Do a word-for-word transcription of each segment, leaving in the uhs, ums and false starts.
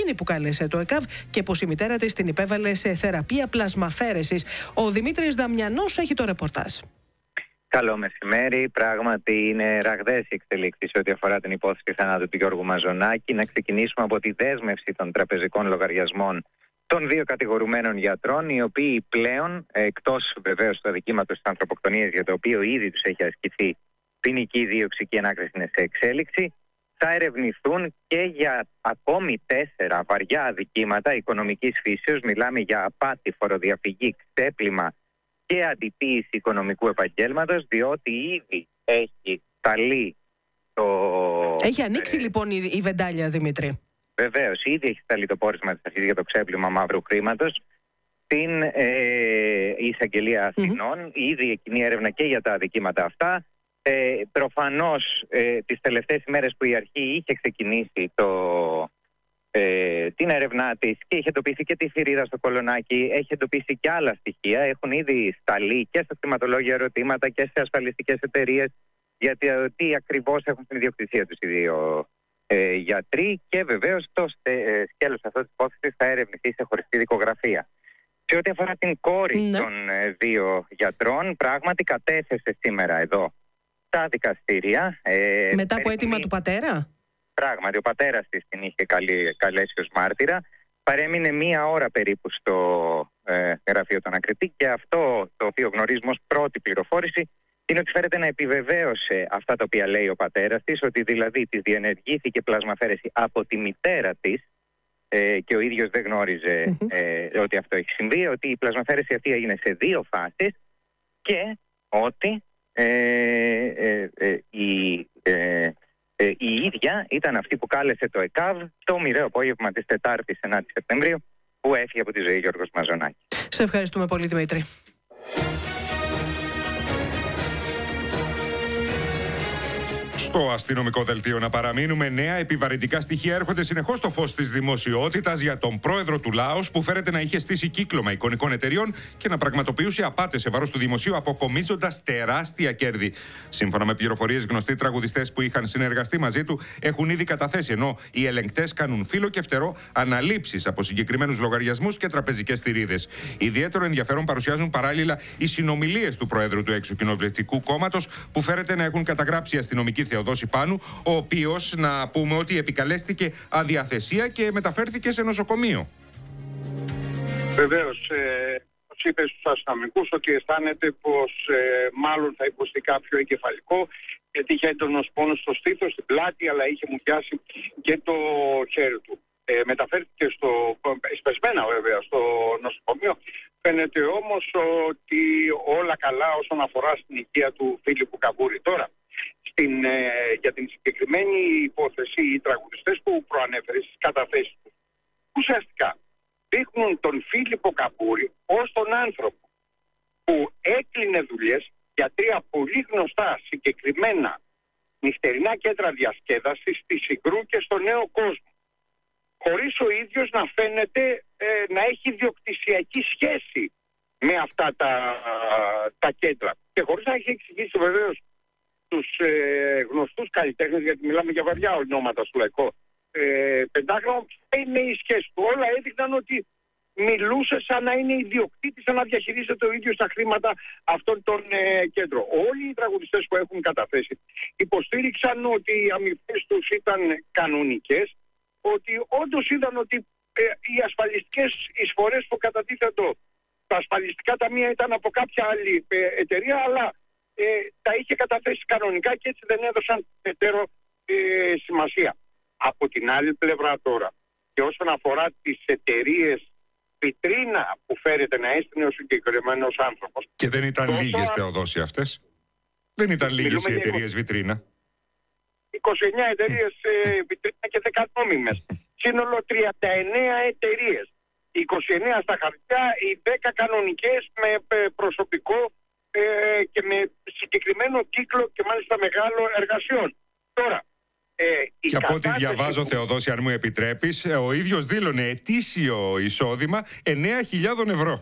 εκείνη που κάλεσε το ΕΚΑΒ και πως η μητέρα της την υπέβαλε σε θεραπεία πλασμαφαίρεσης. Ο Δημήτρης Δαμιανός έχει το ρεπορτάζ. Καλό μεσημέρι. Πράγματι, είναι ραγδαίες οι εξελίξεις ό,τι αφορά την υπόθεση θανάτου του Γιώργου Μαζονάκη. Να ξεκινήσουμε από τη δέσμευση των τραπεζικών λογαριασμών των δύο κατηγορουμένων γιατρών, οι οποίοι πλέον, εκτός βεβαίως του αδικήματος της ανθρωποκτονίας, για το οποίο ήδη τους έχει ασκηθεί ποινική δίωξη και η ανάκριση είναι σε εξέλιξη, θα ερευνηθούν και για ακόμη τέσσερα βαριά αδικήματα οικονομικής φύσεως. Μιλάμε για απάτη, φοροδιαφυγή, ξέπλυμα και αντιτίηση οικονομικού επαγγέλματος, διότι ήδη έχει σταλεί το... Έχει ανοίξει ε... λοιπόν η, η βεντάλια, Δημήτρη. Βεβαίως, ήδη έχει σταλεί το πόρισμα της αρχής για το ξέπλυμα μαύρου χρήματος στην ε, εισαγγελία Αθηνών. Mm-hmm. Ήδη εκείνη έρευνα και για τα αδικήματα αυτά. Ε, προφανώς ε, τις τελευταίες ημέρες που η αρχή είχε ξεκινήσει το, ε, την έρευνά της και είχε εντοπίσει και τη θηρίδα στο Κολονάκι, έχει εντοπίσει και άλλα στοιχεία. Έχουν ήδη σταλεί και στα κτηματολόγια ερωτήματα και σε ασφαλιστικές εταιρείες γιατί τι ακριβώς έχουν στην ιδιοκτησία τους οι δύο ε, γιατροί, και βεβαίως το ε, σκέλος αυτής της υπόθεσης θα ερευνηθεί σε χωριστή δικογραφία. Σε ό,τι αφορά την κόρη ναι. των ε, δύο γιατρών, πράγματι κατέθεσε σήμερα εδώ στα δικαστήρια. Ε, Μετά από αίτημα του πατέρα. Πράγματι, ο πατέρας της την είχε καλή, καλέσει ως μάρτυρα. Παρέμεινε μία ώρα περίπου στο ε, γραφείο των ανακριτή, και αυτό το οποίο γνωρίζουμε ως πρώτη πληροφόρηση είναι ότι φέρεται να επιβεβαίωσε αυτά τα οποία λέει ο πατέρας της, ότι δηλαδή της διενεργήθηκε πλασμαφαίρεση από τη μητέρα της ε, και ο ίδιος δεν γνώριζε mm-hmm. ε, ότι αυτό έχει συμβεί, ότι η πλασμαφαίρεση αυτή έγινε σε δύο φάσεις και ότι Ε, ε, ε, η, ε, ε, η ίδια ήταν αυτή που κάλεσε το ΕΚΑΒ το μοιραίο απόγευμα της Τετάρτης ενάτη Σεπτεμβρίου που έφυγε από τη ζωή Γιώργος Μαζονάκη. Σε ευχαριστούμε πολύ, Δημήτρη. Στο αστυνομικό δελτίο να παραμείνουμε, νέα επιβαρυντικά στοιχεία έρχονται συνεχώς στο φως της δημοσιότητας για τον πρόεδρο του Λάος που φέρεται να είχε στήσει κύκλωμα εικονικών εταιριών και να πραγματοποιούσε απάτες σε βάρος του δημοσίου, αποκομίζοντας τεράστια κέρδη. Σύμφωνα με πληροφορίες, γνωστοί τραγουδιστές που είχαν συνεργαστεί μαζί του έχουν ήδη καταθέσει, ενώ οι ελεγκτές κάνουν φύλλο και φτερό αναλήψεις από συγκεκριμένους λογαριασμούς και τραπεζικές θηρίδες. Ιδιαίτερο ενδιαφέρον παρουσιάζουν παράλληλα οι συνομιλίες του πρόεδρου του Εξοκοινοβουλευτικού Κόμματος που φέρεται να έχουν καταγράψει η αστυνομική Θεοδόση Πάνου, ο οποίος, να πούμε ότι επικαλέστηκε αδιαθεσία και μεταφέρθηκε σε νοσοκομείο. Βεβαίως, ε, όπως είπε στους αστυνομικούς ότι αισθάνεται πως ε, μάλλον θα υποστεί κάποιο εγκεφαλικό, γιατί είχε έντονος πόνος στο στήθος, στην πλάτη, αλλά είχε μου πιάσει και το χέρι του. Ε, μεταφέρθηκε στο, εσπεσμένα βέβαια στο νοσοκομείο. Φαίνεται όμως ότι όλα καλά όσον αφορά στην υγεία του Φίλιππου Καμπούρη. Τώρα, Στην, ε, για την συγκεκριμένη υπόθεση, οι τραγουδιστές που προανέφερε στις καταθέσεις τους ουσιαστικά δείχνουν τον Φίλιππο Καμπούρη ως τον άνθρωπο που έκλεινε δουλειές για τρία πολύ γνωστά συγκεκριμένα νυχτερινά κέντρα διασκέδασης στη Συγκρού και στο Νέο Κόσμο, χωρίς ο ίδιος να φαίνεται ε, να έχει διοκτησιακή σχέση με αυτά τα, τα κέντρα, και χωρίς να έχει εξηγήσει βεβαίως τους ε, γνωστούς καλλιτέχνες, γιατί μιλάμε για βαριά ονόματα στο λαϊκό ε, πεντάγραμμο, είναι η σχέση του. Όλα έδειχναν ότι μιλούσε σαν να είναι ιδιοκτήτης, σαν να διαχειρίζεται ο ίδιος τα χρήματα αυτών των ε, κέντρων. Όλοι οι τραγουδιστές που έχουν καταθέσει υποστήριξαν ότι οι αμοιβές τους ήταν κανονικές, ότι όντως είδαν ότι ε, οι ασφαλιστικές εισφορές που κατατίθετο τα ασφαλιστικά ταμεία ήταν από κάποια άλλη ε, εταιρεία, αλλά Ε, τα είχε καταθέσει κανονικά και έτσι δεν έδωσαν περαιτέρω ε, σημασία. Από την άλλη πλευρά τώρα, και όσον αφορά τις εταιρείες βιτρίνα που φέρεται να έστεινε ο συγκεκριμένος άνθρωπος. Και δεν ήταν τόσο... λίγες, Θεοδόση, αυτές. Δεν ήταν λίγες οι εταιρείες βιτρίνα. είκοσι εννιά εταιρείες ε, βιτρίνα και δέκα νόμιμες. Σύνολο τριάντα εννέα εταιρείες. είκοσι εννέα στα χαρτιά, οι δέκα κανονικές με προσωπικό Ε, και με συγκεκριμένο κύκλο και μάλιστα μεγάλο εργασιών. Τώρα, ε, και από ό,τι διαβάζω, Θεοδόση, αν μου επιτρέπεις, ο ίδιος δήλωνε ετήσιο εισόδημα εννέα χιλιάδες ευρώ.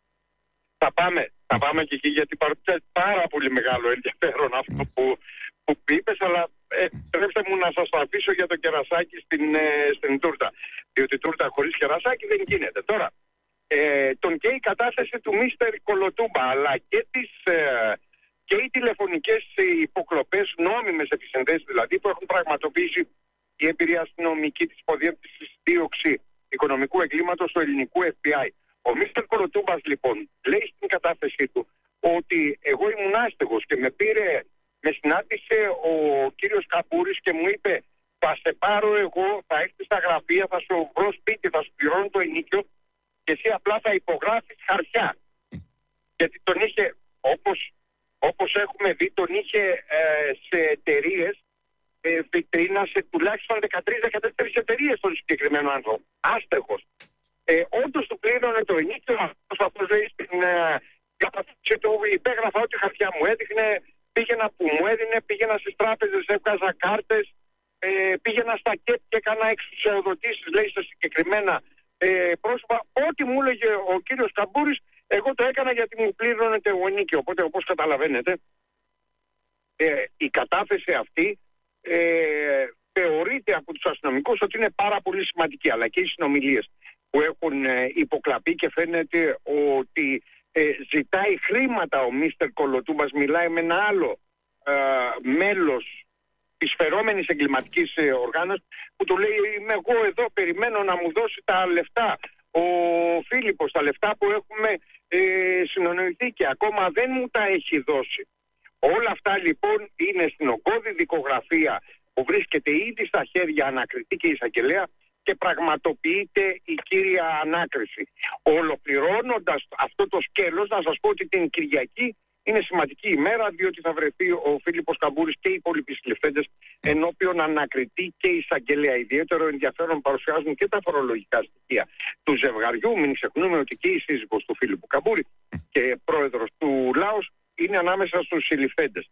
Θα πάμε, θα πάμε και εκεί, γιατί παρουσιάζει πάρα πολύ μεγάλο ενδιαφέρον αυτό που, που είπες, αλλά Επιτρέψτε μου να σας αφήσω για το κερασάκι στην, ε, στην τούρτα. Διότι τούρτα χωρίς κερασάκι δεν γίνεται. Τώρα, ε, τον και η κατάθεση του μίστερ Κολοτούμπα, αλλά και, τις, ε, και οι τηλεφωνικές υποκλοπές, νόμιμες επισυνδέσεις δηλαδή, που έχουν πραγματοποιήσει η εμπειρία αστυνομική της υποδιεύθυνσης δίωξη οικονομικού εγκλήματος του ελληνικού εφ μπι άι. Ο μίστερ Κολοτούμπας λοιπόν λέει στην κατάθεσή του ότι εγώ ήμουν άστεγος και με πήρε, με συνάντησε ο κύριος Καμπούρης και μου είπε θα σε πάρω εγώ, θα έρθει στα γραφεία, θα σου βρω σπίτι, θα σου πληρώνω το ενοίκιο και εσύ απλά θα υπογράφεις χαρτιά. Γιατί τον είχε, όπως, όπως έχουμε δει, τον είχε ε, σε εταιρείες, ε, βιτρίνα σε τουλάχιστον δεκατρείς δεκατέσσερις εταιρείες τον συγκεκριμένο άνθρωπο. Άστεγος. Ε, όντως του πλήρωνε το ενοίκιο, αυτός λέει στην κατάθεση του, υπέγραφα ό,τι χαρτιά μου έδειχνε, πήγαινα που μου έδινε, πήγαινα στις τράπεζες, έβγαζα κάρτες, ε, πήγαινα στα ΚΕΠ και έκανα εξουσιοδοτήσεις, λέει, σε συγκεκριμένα ε, πρόσωπα. Ό,τι μου έλεγε ο κύριος Καμπούρης, εγώ το έκανα γιατί μου πλήρωνε το ενοίκιο. Οπότε, όπως καταλαβαίνετε, ε, η κατάθεση αυτή ε, θεωρείται από τους αστυνομικούς ότι είναι πάρα πολύ σημαντική, αλλά και οι συνομιλίες που έχουν ε, υποκλαπεί και φαίνεται ότι ε, ζητάει χρήματα ο μίστερ Κολοτούμπας, μιλάει με ένα άλλο ε, μέλος της φερόμενης εγκληματικής ε, οργάνωσης που του λέει είμαι εγώ εδώ, περιμένω να μου δώσει τα λεφτά ο Φίλιππος, τα λεφτά που έχουμε ε, συνονιθεί και ακόμα δεν μου τα έχει δώσει. Όλα αυτά λοιπόν είναι στην ογκώδη δικογραφία που βρίσκεται ήδη στα χέρια ανακριτή και εισαγγελέα και πραγματοποιείται η κύρια ανάκριση. Ολοκληρώνοντας αυτό το σκέλος, να σας πω ότι την Κυριακή είναι σημαντική ημέρα, διότι θα βρεθεί ο Φίλιππος Καμπούρης και οι υπόλοιποι συλληφθέντες ενώπιον ανακριτή και εισαγγελέα. Ιδιαίτερο ενδιαφέρον παρουσιάζουν και τα φορολογικά στοιχεία του ζευγαριού. Μην ξεχνούμε ότι και η σύζυγος του Φίλιππου Καμπούρη και πρόεδρος του ΛΑΟΣ είναι ανάμεσα στους συλληφθέντες.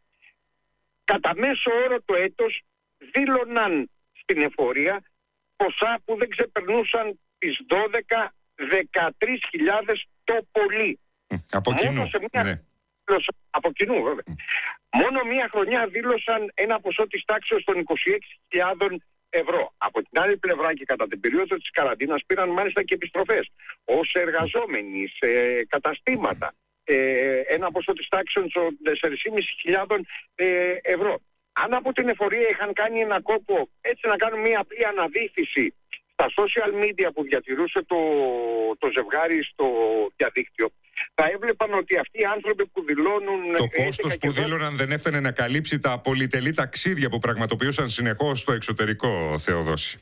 Κατά μέσο όρο το έτος δήλωναν στην εφορία ποσά που δεν ξεπερνούσαν τις δώδεκα με δεκατρείς χιλιάδες το πολύ. Από κοινού, μια... ναι. Από κοινού βέβαια. Μόνο μία χρονιά δήλωσαν ένα ποσό της τάξης των είκοσι έξι χιλιάδες ευρώ. Από την άλλη πλευρά και κατά την περίοδο της καραντίνας πήραν μάλιστα και επιστροφές ως εργαζόμενοι σε καταστήματα. Ε, ένα ποσό της τάξης των τέσσερις χιλιάδες πεντακόσια ευρώ. Αν από την εφορία είχαν κάνει ένα κόπο έτσι να κάνουν μια απλή αναδύφιση στα social media που διατηρούσε το, το ζευγάρι στο διαδίκτυο, θα έβλεπαν ότι αυτοί οι άνθρωποι που δηλώνουν... Το κόστος που δήλωναν δεν έφτανε να καλύψει τα πολυτελή ταξίδια που πραγματοποιούσαν συνεχώς στο εξωτερικό, Θεοδόση.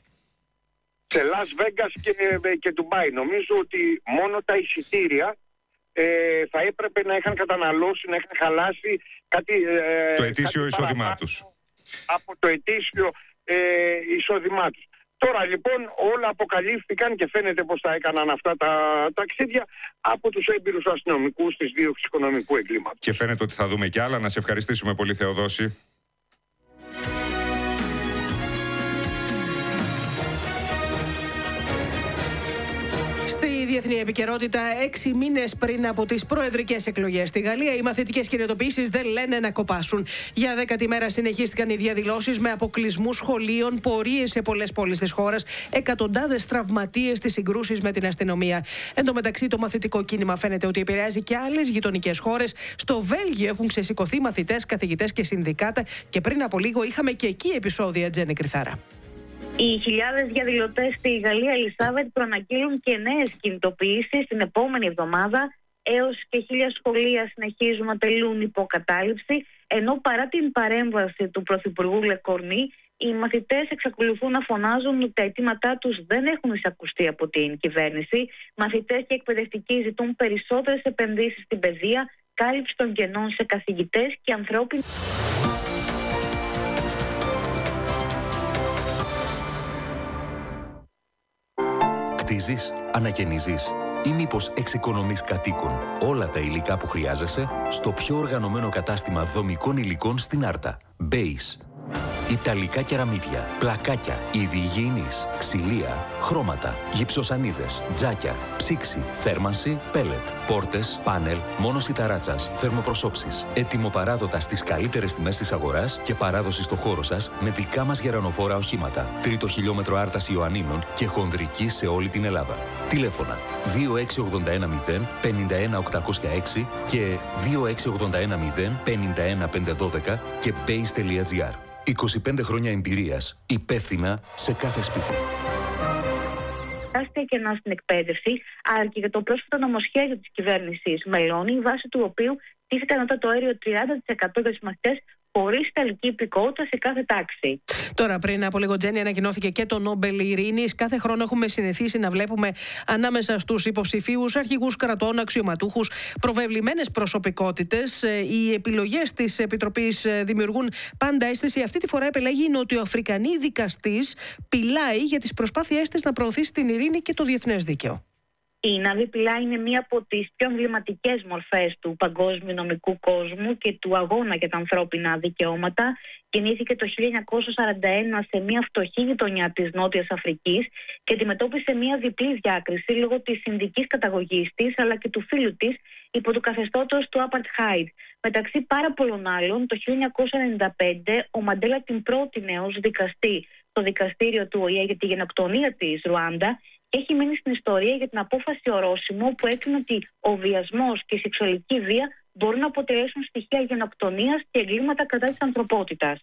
Σε Las Vegas και, και Ντουμπάι. Νομίζω ότι μόνο τα εισιτήρια ε, θα έπρεπε να είχαν καταναλώσει, να είχαν χαλάσει κάτι... Ε, το ετήσιο εισόδημά τους. Από το ετήσιο ε, εισόδημά τους. Τώρα λοιπόν όλα αποκαλύφθηκαν και φαίνεται πως τα έκαναν αυτά τα ταξίδια από τους έμπειρους αστυνομικούς της δίωξης οικονομικού εγκλήματος. Και φαίνεται ότι θα δούμε κι άλλα. Να σε ευχαριστήσουμε πολύ, Θεοδόση. Στη διεθνή επικαιρότητα, έξι μήνες πριν από τις προεδρικές εκλογές στη Γαλλία, οι μαθητικές κινητοποιήσεις δεν λένε να κοπάσουν. Για δέκατη μέρα συνεχίστηκαν οι διαδηλώσεις με αποκλεισμούς σχολείων, πορείες σε πολλές πόλεις της χώρας, εκατοντάδες τραυματίες στις συγκρούσεις με την αστυνομία. Εν τω μεταξύ, το μαθητικό κίνημα φαίνεται ότι επηρεάζει και άλλες γειτονικές χώρες. Στο Βέλγιο έχουν ξεσηκωθεί μαθητές, καθηγητές και συνδικάτα και πριν από λίγο είχαμε και εκεί επεισόδια, Τζέννη Κρυθάρα. Οι χιλιάδες διαδηλωτές στη Γαλλία, Ελισάβετ, προαναγγείλουν και νέες κινητοποιήσεις την επόμενη εβδομάδα. Έως και χίλια σχολεία συνεχίζουν να τελούν υποκατάληψη, ενώ παρά την παρέμβαση του Πρωθυπουργού Λεκορνή, οι μαθητές εξακολουθούν να φωνάζουν ότι τα αιτήματά τους δεν έχουν εισακουστεί από την κυβέρνηση. Μαθητές και εκπαιδευτικοί ζητούν περισσότερες επενδύσεις στην παιδεία, κάλυψη των κενών σε καθηγητές και ανθρώπινη. Κτίζεις, ανακαινίζεις ή μήπως εξοικονομείς κατοίκων όλα τα υλικά που χρειάζεσαι στο πιο οργανωμένο κατάστημα δομικών υλικών στην Άρτα. Base. ιταλικά κεραμίδια, πλακάκια, είδη υγιεινής, ξυλία, χρώματα, γυψοσανίδες, τζάκια, ψήξη, θέρμανση, πέλετ, πόρτες, πάνελ, μόνωση ταράτσας, θερμοπροσώψεις. Ετοιμοπαράδοτα στις καλύτερες τιμές της αγοράς και παράδοση στο χώρο σας με δικά μας γερανοφόρα οχήματα. Τρίτο χιλιόμετρο άρταση Ιωαννίνων και χονδρική σε όλη την Ελλάδα. Τηλέφωνα δύο έξι ογδόντα ένα μηδέν πενήντα ένα οκτακόσια έξι και δύο έξι ογδόντα ένα μηδέν πενήντα ένα πεντακόσια δώδεκα και base τελεία gr. είκοσι πέντε χρόνια εμπειρίας, υπεύθυνα σε κάθε σπίτι. Τεράστια κενά στην εκπαίδευση, αλλά και για το πρόσφατο νομοσχέδιο της κυβέρνησης Μελώνη, βάσει του οποίου τίθεται ανώτατο το αέριο τριάντα τοις εκατό για τους μαθητές χωρίς ιταλική υπηκότητα σε κάθε τάξη. Τώρα, πριν από λίγο, Τζέννη, ανακοινώθηκε και το Νόμπελ Ειρήνης. Κάθε χρόνο έχουμε συνηθίσει να βλέπουμε ανάμεσα στους υποψηφίους αρχηγούς κρατών, αξιωματούχους, προβεβλημένες προσωπικότητες. Οι επιλογές της Επιτροπής δημιουργούν πάντα αίσθηση. Αυτή τη φορά επελέγει η νοτιοαφρικανή δικαστής Πιλάι για τις προσπάθειές της να προωθήσει την ειρήνη και το διεθνές δίκαιο. Η Νάβη Πιλάι είναι μία από τις πιο εμβληματικές μορφές του παγκόσμιου νομικού κόσμου και του αγώνα για τα ανθρώπινα δικαιώματα. Γεννήθηκε το χίλια εννιακόσια σαράντα ένα σε μία φτωχή γειτονιά της Νότιας Αφρικής και αντιμετώπισε μία διπλή διάκριση λόγω της ινδικής καταγωγής της αλλά και του φίλου της υπό το καθεστώτος του Apartheid. Μεταξύ πάρα πολλών άλλων, το χίλια εννιακόσια ενενήντα πέντε ο Μαντέλα την πρότεινε ως δικαστή στο δικαστήριο του Ο Η Ε για τη γενοκτονία της Ρουάντα. Έχει μείνει στην ιστορία για την απόφαση ορόσημο που έκρινε ότι ο βιασμός και η σεξουαλική βία μπορούν να αποτελέσουν στοιχεία γενοκτονίας και εγκλήματα κατά της ανθρωπότητας.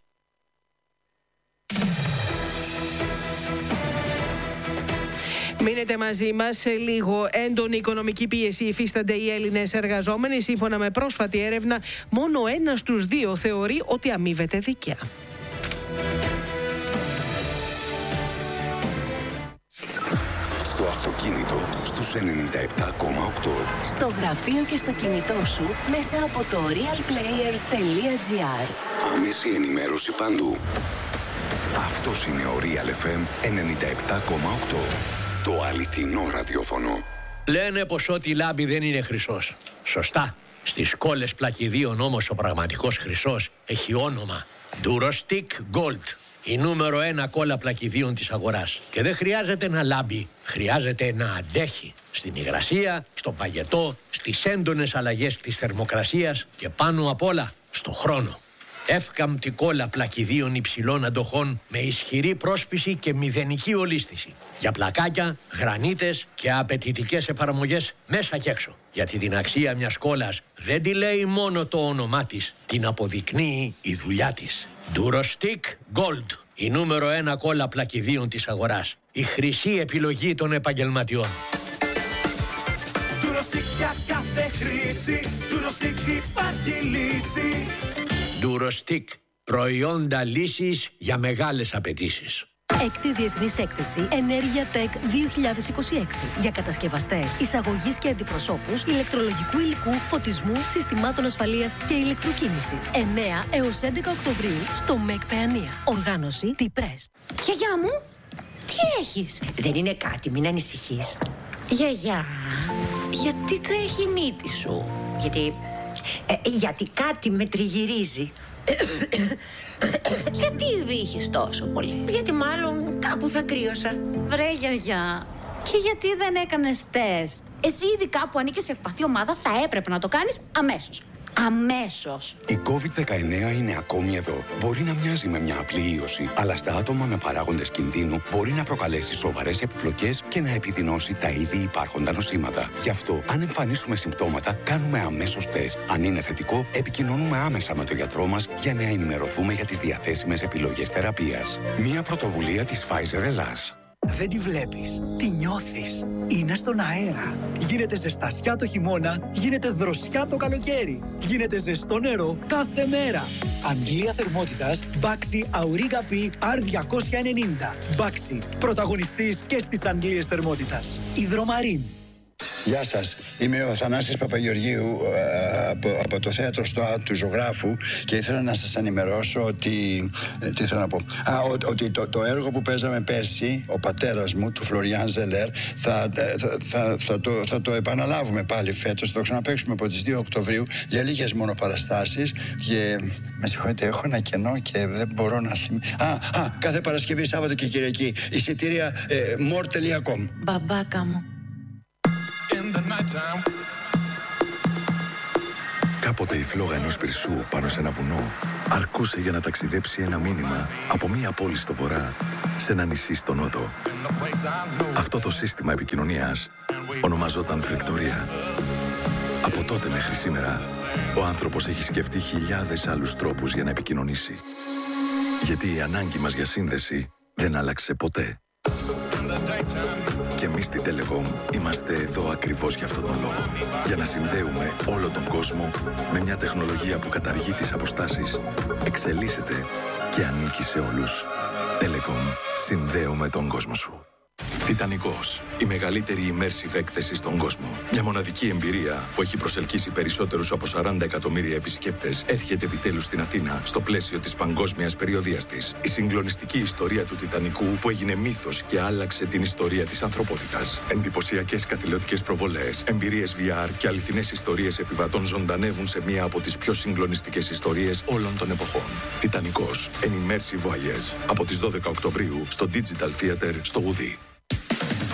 Μείνετε μαζί μας. Σε λίγο, έντονη οικονομική πίεση υφίστανται οι Έλληνες εργαζόμενοι. Σύμφωνα με πρόσφατη έρευνα, μόνο ένας στους δύο θεωρεί ότι αμείβεται δίκαια. Στο αυτοκίνητο στους ενενήντα επτά κόμμα οκτώ. Στο γραφείο και στο κινητό σου μέσα από το realplayer τελεία gr. Άμεση ενημέρωση παντού. Αυτός είναι ο Real εφ εμ ενενήντα επτά κόμμα οκτώ. Το αληθινό ραδιόφωνο. Λένε πως ό,τι λάμπει δεν είναι χρυσός. Σωστά. Στις κόλλες πλακιδίων όμως ο πραγματικός χρυσός έχει όνομα Durostick Gold. Η νούμερο ένα κόλλα πλακιδίων της αγοράς. Και δεν χρειάζεται να λάμπει, χρειάζεται να αντέχει. Στην υγρασία, στο παγετό, στις έντονες αλλαγές της θερμοκρασίας και πάνω απ' όλα στο χρόνο. Εύκαμπτη κόλλα πλακιδίων υψηλών αντοχών με ισχυρή πρόσπιση και μηδενική ολίσθηση. Για πλακάκια, γρανίτες και απαιτητικές εφαρμογές μέσα και έξω. Γιατί την αξία μιας κόλλας δεν τη λέει μόνο το όνομά της, την αποδεικνύει η δουλειά της. Durostick Gold, η νούμερο ένα κόλλα πλακιδίων της αγοράς. Η χρυσή επιλογή των επαγγελματιών. Durostick για κάθε χρήση, Durostick υπάρχει λύση. Durostick, προϊόντα λύσης για μεγάλες απαιτήσεις. Έκτη Διεθνής Έκθεση Ενέργεια Tech δύο χιλιάδες είκοσι έξι για κατασκευαστές, εισαγωγής και αντιπροσώπους ηλεκτρολογικού υλικού, φωτισμού, συστημάτων ασφαλείας και ηλεκτροκίνησης. εννέα έως έντεκα Οκτωβρίου στο ΜΕΚ Παιανία. Οργάνωση T-Press. Γιαγιά μου, τι έχεις? Δεν είναι κάτι, μην ανησυχείς. Γιαγιά, γιατί τρέχει η μύτη σου? Γιατί... Ε, γιατί κάτι με τριγυρίζει. Γιατί βύχεις τόσο πολύ? Γιατί μάλλον κάπου θα κρύωσα. Βρε γιαγιά, και γιατί δεν έκανες τεστ? Εσύ ειδικά που ανήκεις σε ευπαθή ομάδα θα έπρεπε να το κάνεις αμέσως. Αμέσως. Η κόβιντ δεκαεννέα είναι ακόμη εδώ. Μπορεί να μοιάζει με μια απλή ίωση, αλλά στα άτομα με παράγοντες κινδύνου μπορεί να προκαλέσει σοβαρές επιπλοκές και να επιδεινώσει τα ήδη υπάρχοντα νοσήματα. Γι' αυτό, αν εμφανίσουμε συμπτώματα, κάνουμε αμέσως τεστ. Αν είναι θετικό, επικοινωνούμε άμεσα με τον γιατρό μας για να ενημερωθούμε για τις διαθέσιμες επιλογές θεραπείας. Μια πρωτοβουλία της Pfizer Ελλάς. Δεν τη βλέπεις, τη νιώθεις. Είναι στον αέρα. Γίνεται ζεστασιά το χειμώνα, γίνεται δροσιά το καλοκαίρι. Γίνεται ζεστό νερό κάθε μέρα. Αντλία θερμότητας Baxi Auriga P αρ διακόσια ενενήντα. Baxi, πρωταγωνιστής και στις αντλίες θερμότητας. Υδρομαρίν. Γεια σας. Είμαι ο Θανάσης Παπαγεωργίου από, από το θέατρο στο ΑΤ του Ζωγράφου και ήθελα να σας ενημερώσω ότι. Τι θέλω να πω. Α, ο, ότι το, το έργο που παίζαμε πέρσι, ο πατέρας μου, του Φλωριάν Ζελέρ, θα, θα, θα, θα, το, θα το επαναλάβουμε πάλι φέτος. Θα το ξαναπαίξουμε από τις δύο Οκτωβρίου για λίγες μόνο παραστάσεις. Και με συγχωρείτε, έχω ένα κενό και δεν μπορώ να θυμηθώ. Α, α, κάθε Παρασκευή, Σάββατο και Κυριακή. Εισιτήρια ε, more τελεία com. Μπαμπάκα μου. Κάποτε η φλόγα ενός πυρσού πάνω σε ένα βουνό αρκούσε για να ταξιδέψει ένα μήνυμα από μία πόλη στο βορρά σε ένα νησί στο νότο. Αυτό το σύστημα επικοινωνίας ονομαζόταν φρεκτορία. Από τότε μέχρι σήμερα, ο άνθρωπος έχει σκεφτεί χιλιάδες άλλους τρόπους για να επικοινωνήσει. Γιατί η ανάγκη μας για σύνδεση δεν άλλαξε ποτέ. Και εμείς στην Telecom είμαστε εδώ ακριβώς για αυτόν τον λόγο. Για να συνδέουμε όλο τον κόσμο με μια τεχνολογία που καταργεί τις αποστάσεις, εξελίσσεται και ανήκει σε όλους. Telecom. Συνδέουμε τον κόσμο σου. Τιτανικός. Η μεγαλύτερη immersive έκθεση στον κόσμο. Μια μοναδική εμπειρία που έχει προσελκύσει περισσότερους από σαράντα εκατομμύρια επισκέπτες έρχεται επιτέλους στην Αθήνα στο πλαίσιο της παγκόσμιας περιοδίας της. Η συγκλονιστική ιστορία του Τιτανικού που έγινε μύθος και άλλαξε την ιστορία της ανθρωπότητας. Εντυπωσιακές καθηλωτικές προβολές, εμπειρίες βι αρ και αληθινές ιστορίες επιβατών ζωντανεύουν σε μία από τις πιο συγκλονιστικές ιστορίες όλων των εποχών. Τιτανικός. An immersive voyage. Από τις δώδεκα Οκτωβρίου στο Digital Theater στο Ουδί.